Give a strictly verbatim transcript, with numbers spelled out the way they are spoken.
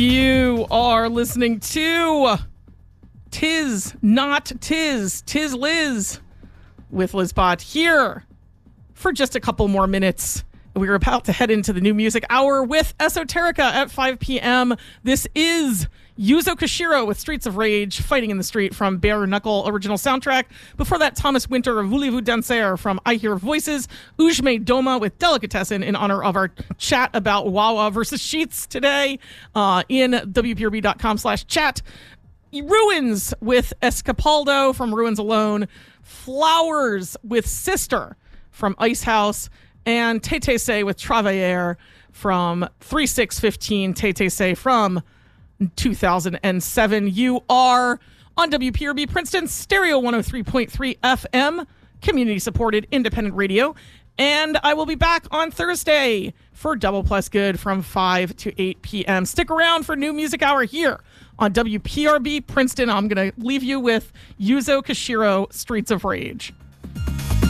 You are listening to Tis Not Tiz, Tis Liz with Liz Bott here for just a couple more minutes. We're about to head into the new music hour with Esoterica at five p.m. This is Yuzo Koshiro with Streets of Rage, Fighting in the Street from Bare Knuckle original soundtrack. Before that, Thomas Winter of Voulez-Vous Danser from I Hear Voices. Ujme Doma with Delicatessen in honor of our chat about Wawa versus Sheets today uh, in W P R B dot com slash chat. Ruins with Escapaldo from Ruins Alone. Flowers with Sister from Ice House. And Tete Say with Travailleur from three six fifteen. Tete Say from two thousand seven. You are on W P R B Princeton Stereo one oh three point three F M, community-supported independent radio. And I will be back on Thursday for Double Plus Good from five to eight p.m. Stick around for New Music Hour here on W P R B Princeton. I'm going to leave you with Yuzo Koshiro, Streets of Rage.